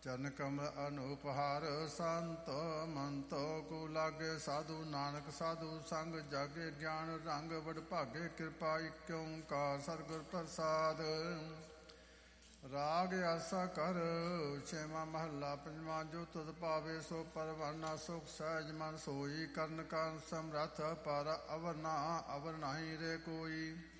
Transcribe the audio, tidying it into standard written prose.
ਚਰਨ ਕਮਲ ਅਨੂਪਹਾਰ ਸੰਤ ਮੰਤੋ ਕੋ ਲਾਗੇ। ਸਾਧੂ ਨਾਨਕ ਸਾਧੂ ਸੰਗ ਜਾਗੇ। ਗਿਆਨ ਰੰਗ ਵਡ ਭਾਗੇ। ਕਿਰਪਾ ਇਕ ਓਂਕਾਰ ਸਤਿਗੁਰ ਪ੍ਰਸਾਦ। ਰਾਗ ਆਸਾ ਕਰ ਛੇਵਾਂ ਮਹੱਲਾ ਪੰਜਵਾਂ। ਜੋ ਤੁਧ ਭਾਵੇ ਸੋ ਪਰਵਾਨਾ। ਸੁਖ ਸਹਿਜ ਮਨ ਸੋਈ। ਕਰਨ ਕਾਰਨ ਸਮਰੱਥ ਪਰ ਅਵਰ ਨਾ ਅਵਰ ਨਾਹੀ ਰੇ ਕੋਈ।